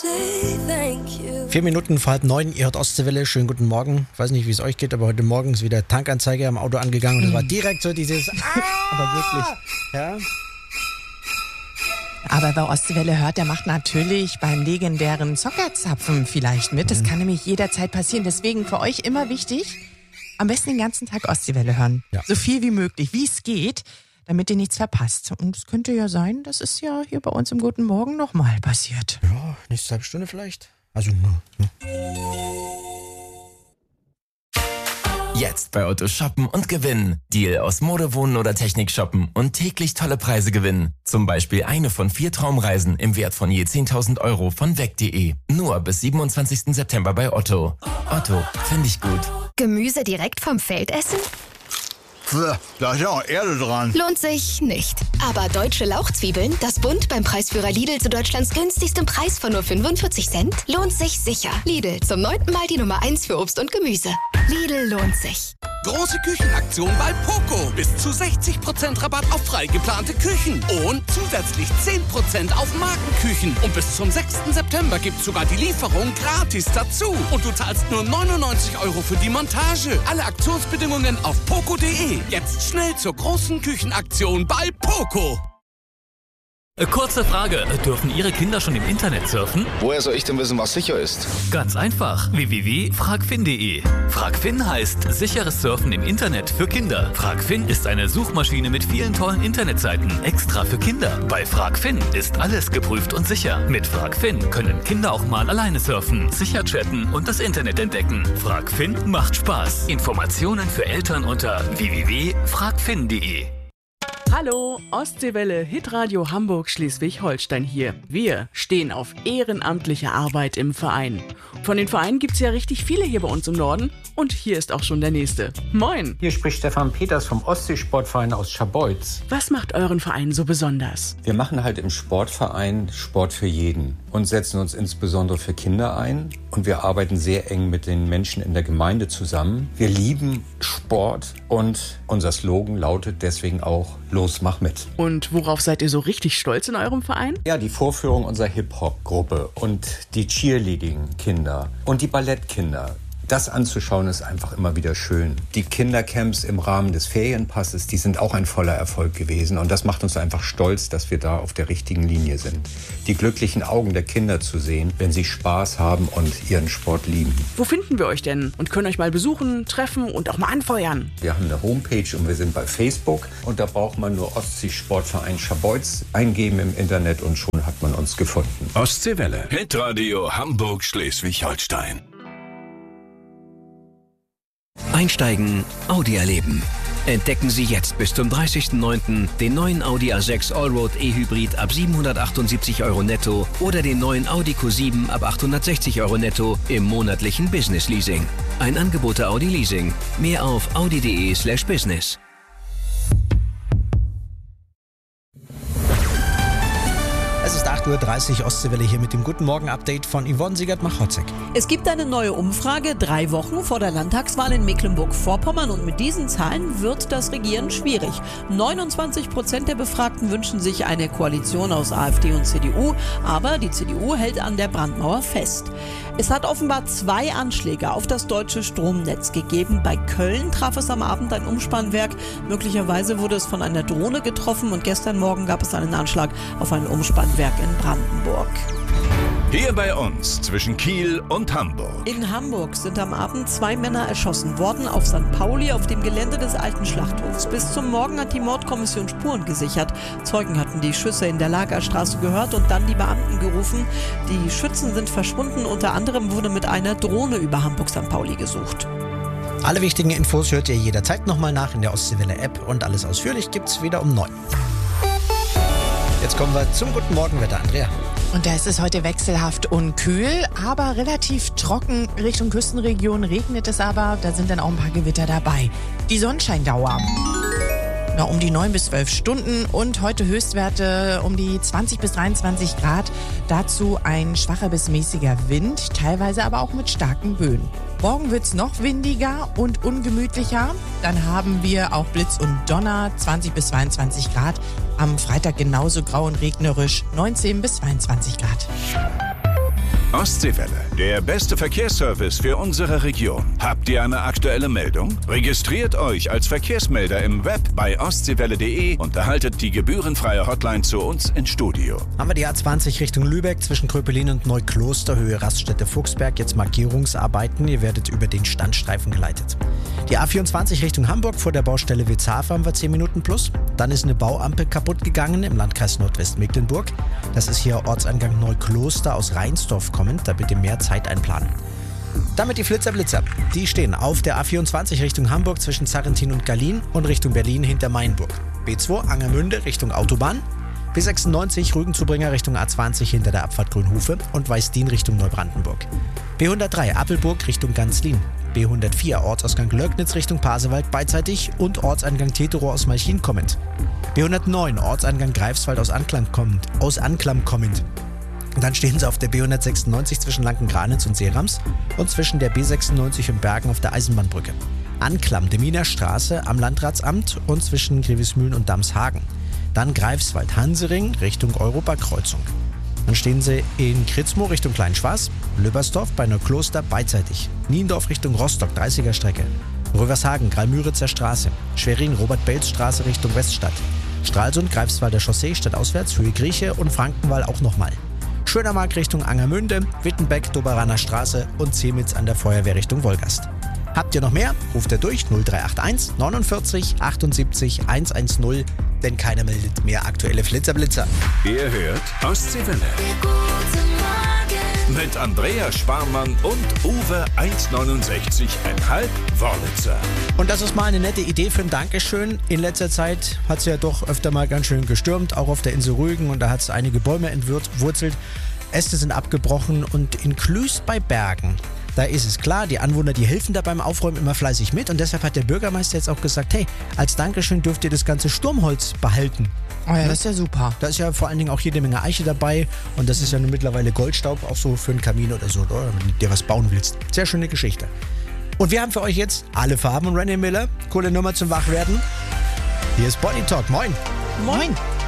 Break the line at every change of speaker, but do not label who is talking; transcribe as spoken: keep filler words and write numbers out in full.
Vier Minuten vor halb neun, ihr hört Ostseewelle, schönen guten Morgen. Ich weiß nicht, wie es euch geht, aber heute Morgen ist wieder Tankanzeige am Auto angegangen und es war direkt so dieses ah! Aber wirklich, ja.
Aber wer Ostseewelle hört, der macht natürlich beim legendären Zockerzapfen vielleicht mit. Das kann nämlich jederzeit passieren. Deswegen für euch immer wichtig, am besten den ganzen Tag Ostseewelle hören. Ja. So viel wie möglich, wie es geht, damit ihr nichts verpasst. Und es könnte ja sein, das ist ja hier bei uns im Guten Morgen nochmal passiert.
Ja, nächste halbe Stunde vielleicht. Also nur. nur.
Jetzt bei Otto shoppen und gewinnen. Deal aus Mode, Wohnen oder Technik shoppen und täglich tolle Preise gewinnen. Zum Beispiel eine von vier Traumreisen im Wert von je zehntausend Euro von weg punkt de. Nur bis siebenundzwanzigsten September bei Otto. Otto, finde ich gut.
Gemüse direkt vom Feld essen?
Da ist ja auch Erde dran.
Lohnt sich nicht. Aber deutsche Lauchzwiebeln, das Bund beim Preisführer Lidl zu Deutschlands günstigstem Preis von nur fünfundvierzig Cent, lohnt sich sicher. Lidl, zum neunten Mal die Nummer eins für Obst und Gemüse. Lidl lohnt sich.
Große Küchenaktion bei Poco. Bis zu sechzig Prozent Rabatt auf frei geplante Küchen. Und zusätzlich zehn Prozent auf Markenküchen. Und bis zum sechsten September gibt's sogar die Lieferung gratis dazu. Und du zahlst nur neunundneunzig Euro für die Montage. Alle Aktionsbedingungen auf poco punkt de. Jetzt schnell zur großen Küchenaktion bei Poco.
Kurze Frage, dürfen Ihre Kinder schon im Internet surfen?
Woher soll ich denn wissen, was sicher ist?
Ganz einfach, w w w punkt fragfin punkt de. Fragfin heißt sicheres Surfen im Internet für Kinder. Fragfin ist eine Suchmaschine mit vielen tollen Internetseiten, extra für Kinder. Bei Fragfin ist alles geprüft und sicher. Mit Fragfin können Kinder auch mal alleine surfen, sicher chatten und das Internet entdecken. Fragfin macht Spaß. Informationen für Eltern unter w w w punkt fragfin punkt de.
Hallo, Ostseewelle, Hitradio Hamburg Schleswig-Holstein hier. Wir stehen auf ehrenamtliche Arbeit im Verein. Von den Vereinen gibt's ja richtig viele hier bei uns im Norden und hier ist auch schon der nächste. Moin!
Hier spricht Stefan Peters vom Ostseesportverein aus Scharbeutz.
Was macht euren Verein so besonders?
Wir machen halt im Sportverein Sport für jeden und setzen uns insbesondere für Kinder ein und wir arbeiten sehr eng mit den Menschen in der Gemeinde zusammen. Wir lieben Sport und unser Slogan lautet deswegen auch Los, mach mit.
Und worauf seid ihr so richtig stolz in eurem Verein?
Ja, die Vorführung unserer Hip-Hop-Gruppe und die Cheerleading-Kinder und die Ballettkinder. Das anzuschauen ist einfach immer wieder schön. Die Kindercamps im Rahmen des Ferienpasses, die sind auch ein voller Erfolg gewesen. Und das macht uns einfach stolz, dass wir da auf der richtigen Linie sind. Die glücklichen Augen der Kinder zu sehen, wenn sie Spaß haben und ihren Sport lieben.
Wo finden wir euch denn? Und können euch mal besuchen, treffen und auch mal anfeuern?
Wir haben eine Homepage und wir sind bei Facebook. Und da braucht man nur Ostseesportverein Scharbeutz eingeben im Internet und schon hat man uns gefunden.
Ostseewelle. Hitradio Hamburg Schleswig-Holstein.
Einsteigen, Audi erleben. Entdecken Sie jetzt bis zum dreißigsten neunten den neuen Audi A sechs Allroad E-Hybrid ab siebenhundertachtundsiebzig Euro netto oder den neuen Audi Q sieben ab achthundertsechzig Euro netto im monatlichen Business Leasing. Ein Angebot der Audi Leasing. Mehr auf audi punkt de slash business.
Es ist acht Uhr dreißig, Ostseewelle hier mit dem Guten Morgen-Update von Yvonne Siegert-Machotzek.
Es gibt eine neue Umfrage, drei Wochen vor der Landtagswahl in Mecklenburg-Vorpommern und mit diesen Zahlen wird das Regieren schwierig. neunundzwanzig Prozent der Befragten wünschen sich eine Koalition aus AfD und C D U, aber die C D U hält an der Brandmauer fest. Es hat offenbar zwei Anschläge auf das deutsche Stromnetz gegeben. Bei Köln traf es am Abend ein Umspannwerk. Möglicherweise wurde es von einer Drohne getroffen und gestern Morgen gab es einen Anschlag auf ein Umspannwerk in Brandenburg.
Hier bei uns zwischen Kiel und Hamburg.
In Hamburg sind am Abend zwei Männer erschossen worden auf Sankt Pauli auf dem Gelände des alten Schlachthofs. Bis zum Morgen hat die Mordkommission Spuren gesichert. Zeugen hatten die Schüsse in der Lagerstraße gehört und dann die Beamten gerufen. Die Schützen sind verschwunden. Unter anderem wurde mit einer Drohne über Hamburg-Sankt Pauli gesucht.
Alle wichtigen Infos hört ihr jederzeit nochmal nach in der Ostseewelle-App und alles ausführlich gibt's wieder um neun. Jetzt kommen wir zum Guten Morgenwetter, Andrea.
Und da ist es heute wechselhaft und kühl, aber relativ trocken. Richtung Küstenregion regnet es aber, da sind dann auch ein paar Gewitter dabei. Die Sonnenscheindauer na, um die neun bis zwölf Stunden und heute Höchstwerte um die zwanzig bis dreiundzwanzig Grad. Dazu ein schwacher bis mäßiger Wind, teilweise aber auch mit starken Böen. Morgen wird's noch windiger und ungemütlicher. Dann haben wir auch Blitz und Donner, zwanzig bis zweiundzwanzig Grad. Am Freitag genauso grau und regnerisch, neunzehn bis zweiundzwanzig Grad.
Ostseewelle, der beste Verkehrsservice für unsere Region. Habt ihr eine aktuelle Meldung? Registriert euch als Verkehrsmelder im Web bei ostseewelle punkt de und erhaltet die gebührenfreie Hotline zu uns ins Studio.
Haben wir die A zwanzig Richtung Lübeck zwischen Kröpelin und Neukloster, Höhe Raststätte Fuchsberg. Jetzt Markierungsarbeiten. Ihr werdet über den Standstreifen geleitet. Die A vierundzwanzig Richtung Hamburg vor der Baustelle Witzhafen haben wir zehn Minuten plus. Dann ist eine Bauampel kaputt gegangen im Landkreis Nordwestmecklenburg. Das ist hier Ortseingang Neukloster aus Rheinsdorf kommend. Da bitte mehr Zeit einplanen. Damit die Flitzer-Blitzer. Die stehen auf der A vierundzwanzig Richtung Hamburg zwischen Sarrentin und Gallien und Richtung Berlin hinter Mainburg. B zwei Angermünde Richtung Autobahn. B sechsundneunzig Rügenzubringer Richtung A zwanzig hinter der Abfahrt Grünhofe und Weißdien Richtung Neubrandenburg. B hundertdrei Appelburg Richtung Ganzlin. B hundertvier Ortsausgang Lögnitz Richtung Pasewalk beidseitig und Ortseingang Teterow aus Malchin kommend. B hundertneun Ortseingang Greifswald aus Anklam kommend. Aus Anklam kommend. Und dann stehen sie auf der B hundertsechsundneunzig zwischen Lanken-Granitz und Seerams und zwischen der B sechsundneunzig und Bergen auf der Eisenbahnbrücke. Anklam, Deminer Straße am Landratsamt und zwischen Grevesmühlen und Damshagen. Dann Greifswald, Hansering Richtung Europakreuzung. Dann stehen sie in Kritzmo Richtung Kleinschwas, Lübbersdorf bei Neukloster beidseitig, Niendorf Richtung Rostock, dreißiger Strecke, Rövershagen, Gralmüritzer Straße, Schwerin, Robert-Belz-Straße Richtung Weststadt, Stralsund, Greifswalder Chaussee stadtauswärts, Höhe Grieche und Frankenwall auch nochmal. Schönermark Richtung Angermünde, Wittenbeck, Doberaner Straße und Zemitz an der Feuerwehr Richtung Wolgast. Habt ihr noch mehr? Ruft ihr durch null drei acht eins neunundvierzig achtundsiebzig hundertzehn, denn keiner meldet mehr aktuelle Flitzerblitzer.
Ihr hört Ostseewelle. Mit Andrea Sparmann und Uwe eins neunundsechzig Komma fünf Wörlitzer.
Und das ist mal eine nette Idee für ein Dankeschön. In letzter Zeit hat es ja doch öfter mal ganz schön gestürmt, auch auf der Insel Rügen, und da hat es einige Bäume entwurzelt. Äste sind abgebrochen und in Klüß bei Bergen, da ist es klar, die Anwohner, die helfen da beim Aufräumen immer fleißig mit und deshalb hat der Bürgermeister jetzt auch gesagt, hey, als Dankeschön dürft ihr das ganze Sturmholz behalten.
Oh ja, das ist ja super.
Da ist ja vor allen Dingen auch jede Menge Eiche dabei und das ist ja nun mittlerweile Goldstaub, auch so für einen Kamin oder so, oder, wenn du dir was bauen willst. Sehr schöne Geschichte. Und wir haben für euch jetzt alle Farben und Randy Miller, coole Nummer zum Wachwerden. Hier ist Body Talk, moin.
Moin.